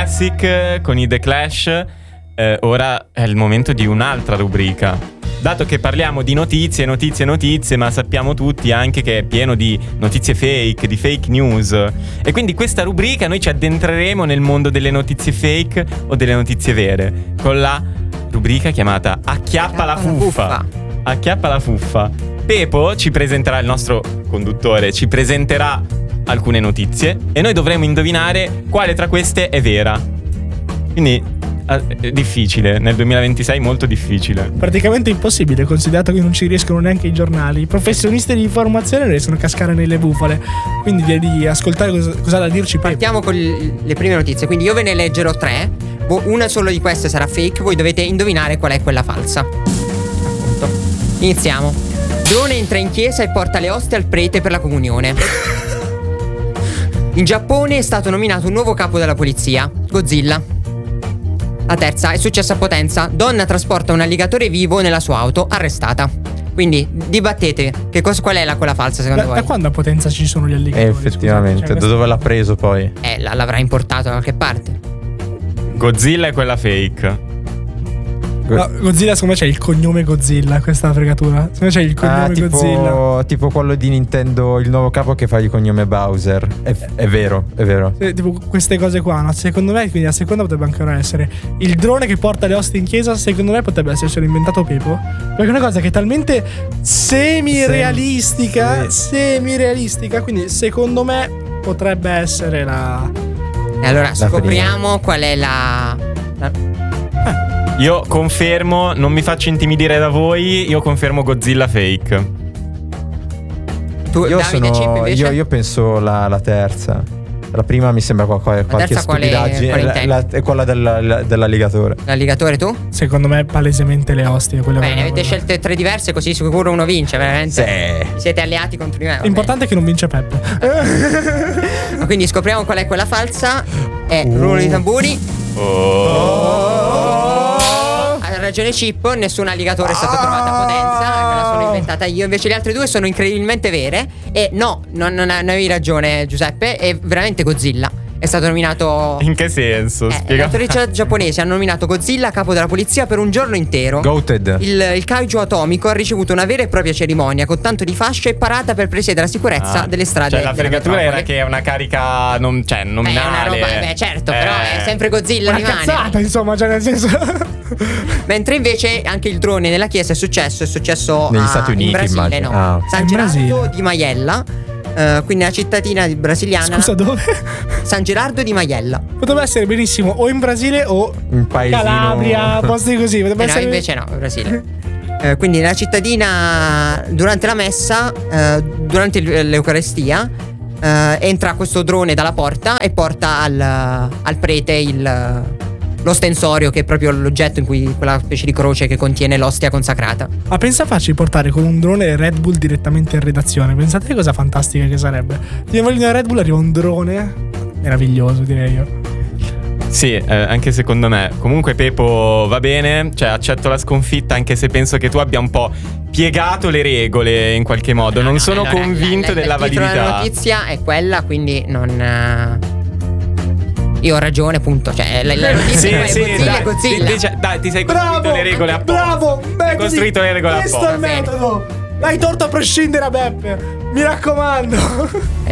Classic con i The Clash. Ora è il momento di un'altra rubrica. Dato che parliamo di notizie, ma sappiamo tutti anche che è pieno di notizie fake, di fake news. E quindi questa rubrica noi ci addentreremo nel mondo delle notizie fake o delle notizie vere, con la rubrica chiamata Acchiappa la fuffa. Acchiappa la fuffa. Pepo ci presenterà, il nostro conduttore ci presenterà alcune notizie e noi dovremo indovinare quale tra queste è vera. Quindi è difficile, nel 2026 molto difficile. Praticamente impossibile, considerato che non ci riescono neanche i giornali. I professionisti di informazione riescono a cascare nelle bufale. Quindi direi di ascoltare cosa ha da dirci Pepo. Partiamo con le prime notizie. Quindi io ve ne leggerò 3. Una solo di queste sarà fake. Voi dovete indovinare qual è quella falsa. Appunto. Iniziamo. Drone entra in chiesa e porta le ostie al prete per la comunione. In Giappone è stato nominato un nuovo capo della polizia, Godzilla. La terza è successa a Potenza. Donna trasporta un alligatore vivo nella sua auto, arrestata. Quindi dibattete qual è quella falsa secondo voi? Da quando a Potenza ci sono gli alligatori? Effettivamente, da dove l'ha preso poi? L'avrà importato da qualche parte. Godzilla è quella fake. No, Godzilla secondo me c'è il cognome Godzilla. Questa è la fregatura. Secondo me c'è il cognome Godzilla. Tipo quello di Nintendo, il nuovo capo che fa il cognome Bowser. È vero. Tipo queste cose qua, no? Secondo me, quindi la seconda potrebbe ancora essere il drone che porta le ostie in chiesa. Secondo me potrebbe essercelo inventato Pepo, perché è una cosa che è talmente semi-realistica. Quindi secondo me potrebbe essere la. E allora scopriamo qual è la. Io confermo, non mi faccio intimidire da voi, io confermo Godzilla fake. Tu, Davide Chip, invece? Io penso la terza. La prima mi sembra qualche stupidaggine. È quella dell'alligatore. L'alligatore tu? Secondo me palesemente le ostie. Bene, avete scelte 3 diverse, così sicuro uno vince, veramente. Sì. Siete alleati contro di me. L'importante è che non vince Peppe. Quindi scopriamo qual è quella falsa. È rullo di tamburi. Ha ragione Chip, nessun alligatore è stato trovato a Potenza, me la sono inventata io. Invece le altre 2 sono incredibilmente vere. E no, non avevi ragione Giuseppe, è veramente Godzilla. È stato nominato. In che senso? Le autorità giapponesi hanno nominato Godzilla capo della polizia per un giorno intero. Goated. Il kaiju atomico ha ricevuto una vera e propria cerimonia con tanto di fasce e parata per presiedere la sicurezza delle strade. Cioè la fregatura era che è una carica nominale. Una roba, certo, però è sempre Godzilla, una rimane. cazzata, insomma, cioè nel senso. Mentre invece anche il drone nella chiesa è successo negli Stati Uniti, in Brasile, immagino. no? San Gerardo di Maiella. Quindi una cittadina brasiliana. Scusa, dove? San Gerardo di Maiella. Potrebbe essere benissimo o in Brasile o in paesino. Calabria, posti così. Potrebbe essere. No, invece no, Brasile. Quindi nella cittadina, durante la messa, durante l'Eucaristia, entra questo drone dalla porta e porta al prete l'ostensorio, che è proprio l'oggetto in cui quella specie di croce che contiene l'ostia consacrata. Ma pensa facile portare con un drone Red Bull direttamente in redazione. Pensate che cosa fantastica che sarebbe. Ti vogliono Red Bull, arriva un drone. Meraviglioso, direi io. Sì, anche secondo me. Comunque Pepo va bene, cioè accetto la sconfitta, anche se penso che tu abbia un po' piegato le regole in qualche modo. Non sono convinto della validità. La notizia è quella, quindi non. Io ho ragione, punto. Cioè, la notizia è Godzilla. Dai, ti sei costruito le regole apposta. Bravo, hai costruito le regole apposta. Questo è il metodo. Dai torto a prescindere a Beppe. Mi raccomando.